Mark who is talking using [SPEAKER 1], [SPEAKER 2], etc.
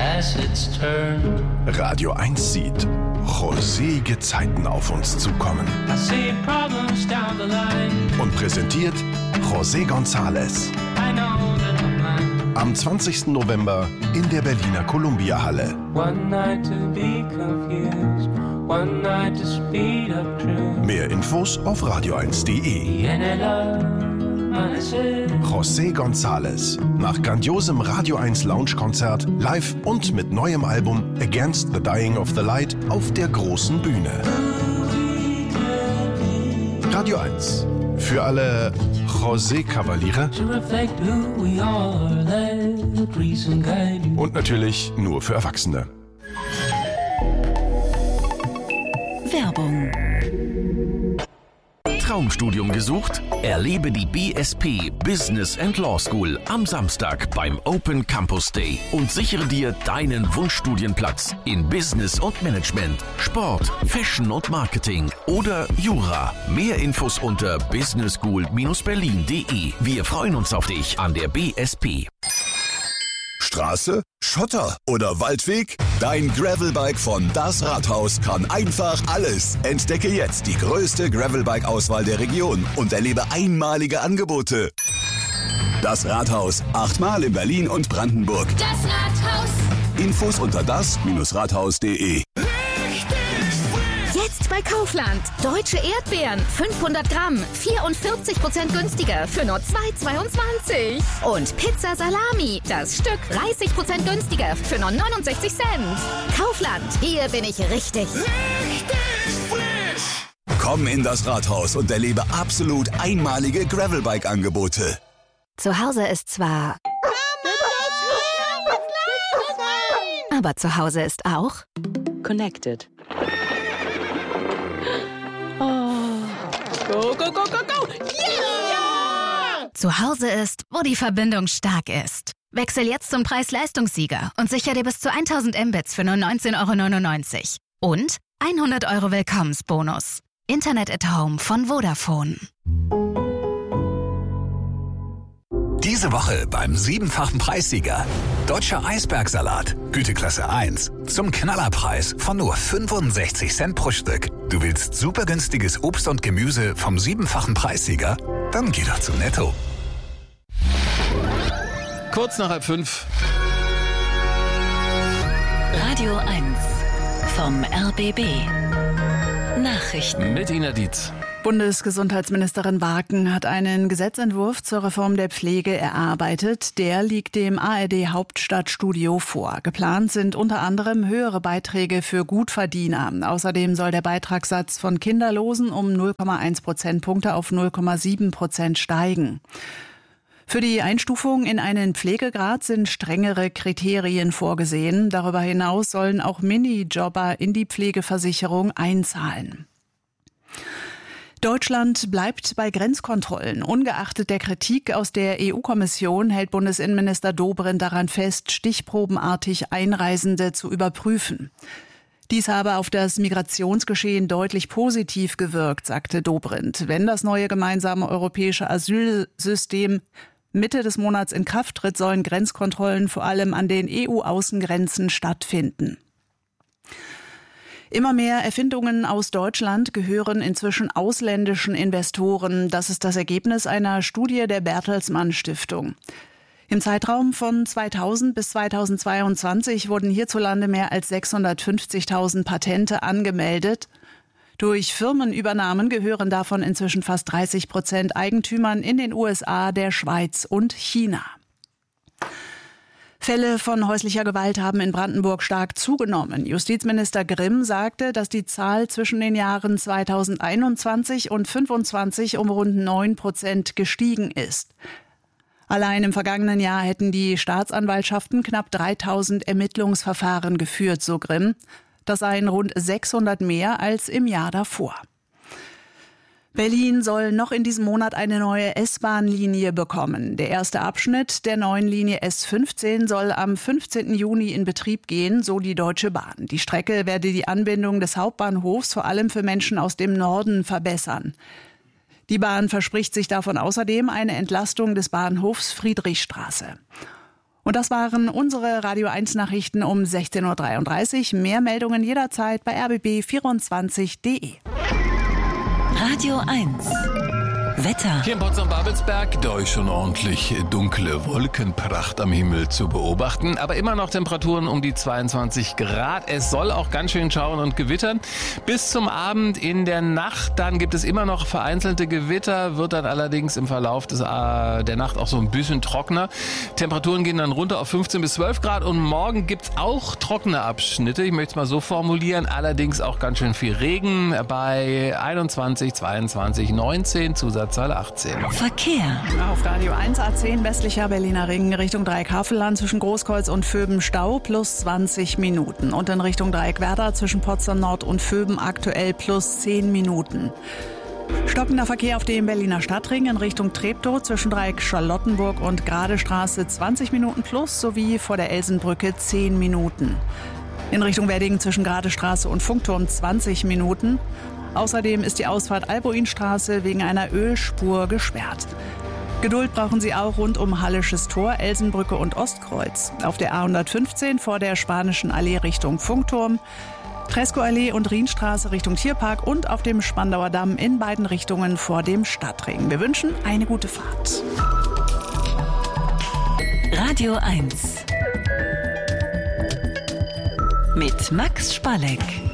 [SPEAKER 1] as it's turned.
[SPEAKER 2] Radio 1 sieht rosige Zeiten auf uns zukommen.
[SPEAKER 1] I see problems down the line.
[SPEAKER 2] Und präsentiert José González.
[SPEAKER 1] I know that I'm blind.
[SPEAKER 2] Am 20. November in der Berliner Columbia-Halle.
[SPEAKER 1] One night to be confused, one night to speed up truth.
[SPEAKER 2] Mehr Infos auf radio1.de. José González. Nach grandiosem Radio 1 Lounge-Konzert, live und mit neuem Album Against the Dying of the Light auf der großen Bühne. Radio 1. Für alle José-Kavaliere. Und natürlich nur für Erwachsene.
[SPEAKER 3] Werbung. Traumstudium gesucht? Erlebe die BSP Business and Law School am Samstag beim Open Campus Day und sichere dir deinen Wunschstudienplatz in Business und Management, Sport, Fashion und Marketing oder Jura. Mehr Infos unter businessschool-berlin.de. Wir freuen uns auf dich an der BSP.
[SPEAKER 4] Straße, Schotter oder Waldweg? Dein Gravelbike von Das Rathaus kann einfach alles. Entdecke jetzt die größte Gravelbike-Auswahl der Region und erlebe einmalige Angebote. Das Rathaus, 8-mal in Berlin und Brandenburg.
[SPEAKER 5] Das Rathaus.
[SPEAKER 4] Infos unter das-rathaus.de.
[SPEAKER 5] Jetzt bei Kaufland. Deutsche Erdbeeren, 500 Gramm, 44% günstiger für nur 2,22. Und Pizza Salami, das Stück 30% günstiger für nur 69 Cent. Kaufland, hier bin ich richtig.
[SPEAKER 4] Komm in das Rathaus und erlebe absolut einmalige Gravelbike-Angebote.
[SPEAKER 5] Zu Hause ist zwar... Aber zu Hause ist auch...
[SPEAKER 6] Connected. Go, go, go, go, go! Yeah!
[SPEAKER 5] Zu Hause ist, wo die Verbindung stark ist. Wechsel jetzt zum Preis-Leistungssieger und sicher dir bis zu 1000 Mbits für nur 19,99 €. Und 100 € Willkommensbonus. Internet at Home von Vodafone.
[SPEAKER 7] Diese Woche beim 7-fachen Preissieger. Deutscher Eisbergsalat, Güteklasse 1. Zum Knallerpreis von nur 65 Cent pro Stück. Du willst super günstiges Obst und Gemüse vom 7-fachen Preissieger? Dann geh doch zu Netto.
[SPEAKER 8] Kurz nach 5:30.
[SPEAKER 3] Radio 1 vom RBB. Nachrichten
[SPEAKER 8] Mit Ina Dietz.
[SPEAKER 9] Bundesgesundheitsministerin Warken hat einen Gesetzentwurf zur Reform der Pflege erarbeitet. Der liegt dem ARD Hauptstadtstudio vor. Geplant sind unter anderem höhere Beiträge für Gutverdiener. Außerdem soll der Beitragssatz von Kinderlosen um 0,1 Prozentpunkte auf 0,7% steigen. Für die Einstufung in einen Pflegegrad sind strengere Kriterien vorgesehen. Darüber hinaus sollen auch Minijobber in die Pflegeversicherung einzahlen. Deutschland bleibt bei Grenzkontrollen. Ungeachtet der Kritik aus der EU-Kommission hält Bundesinnenminister Dobrindt daran fest, stichprobenartig Einreisende zu überprüfen. Dies habe auf das Migrationsgeschehen deutlich positiv gewirkt, sagte Dobrindt. Wenn das neue gemeinsame europäische Asylsystem Mitte des Monats in Kraft tritt, sollen Grenzkontrollen vor allem an den EU-Außengrenzen stattfinden. Immer mehr Erfindungen aus Deutschland gehören inzwischen ausländischen Investoren. Das ist das Ergebnis einer Studie der Bertelsmann Stiftung. Im Zeitraum von 2000 bis 2022 wurden hierzulande mehr als 650.000 Patente angemeldet. Durch Firmenübernahmen gehören davon inzwischen fast 30% Eigentümern in den USA, der Schweiz und China. Fälle von häuslicher Gewalt haben in Brandenburg stark zugenommen. Justizminister Grimm sagte, dass die Zahl zwischen den Jahren 2021 und 2025 um rund 9% gestiegen ist. Allein im vergangenen Jahr hätten die Staatsanwaltschaften knapp 3000 Ermittlungsverfahren geführt, so Grimm. Das seien rund 600 mehr als im Jahr davor. Berlin soll noch in diesem Monat eine neue S-Bahn-Linie bekommen. Der erste Abschnitt der neuen Linie S15 soll am 15. Juni in Betrieb gehen, so die Deutsche Bahn. Die Strecke werde die Anbindung des Hauptbahnhofs vor allem für Menschen aus dem Norden verbessern. Die Bahn verspricht sich davon außerdem eine Entlastung des Bahnhofs Friedrichstraße. Und das waren unsere Radio 1 Nachrichten um 16.33 Uhr. Mehr Meldungen jederzeit bei rbb24.de.
[SPEAKER 6] Radio 1 Wetter.
[SPEAKER 8] Hier in Potsdam-Babelsberg, da ist schon ordentlich dunkle Wolkenpracht am Himmel zu beobachten. Aber immer noch Temperaturen um die 22 Grad. Es soll auch ganz schön schauen und gewittern. Bis zum Abend in der Nacht, dann gibt es immer noch vereinzelte Gewitter, wird dann allerdings im Verlauf der Nacht auch so ein bisschen trockener. Temperaturen gehen dann runter auf 15 bis 12 Grad und morgen gibt es auch trockene Abschnitte. Ich möchte es mal so formulieren, allerdings auch ganz schön viel Regen bei 21, 22, 19, Zusatzzahl 18.
[SPEAKER 6] Verkehr.
[SPEAKER 9] Auf Radio 1 A10 westlicher Berliner Ring Richtung Dreieck Havelland zwischen Großkreuz und Vöben Stau plus 20 Minuten. Und in Richtung Dreieck Werder zwischen Potsdam Nord und Vöben aktuell plus 10 Minuten. Stockender Verkehr auf dem Berliner Stadtring in Richtung Treptow zwischen Dreieck Charlottenburg und Gradestraße 20 Minuten plus sowie vor der Elsenbrücke 10 Minuten. In Richtung Wedding zwischen Gradestraße und Funkturm 20 Minuten. Außerdem ist die Ausfahrt Albuinstraße wegen einer Ölspur gesperrt. Geduld brauchen Sie auch rund um Hallisches Tor, Elsenbrücke und Ostkreuz. Auf der A115 vor der Spanischen Allee Richtung Funkturm, Tresco-Allee und Rienstraße Richtung Tierpark und auf dem Spandauer Damm in beiden Richtungen vor dem Stadtring. Wir wünschen eine gute Fahrt.
[SPEAKER 6] Radio 1 mit Max Spalleck.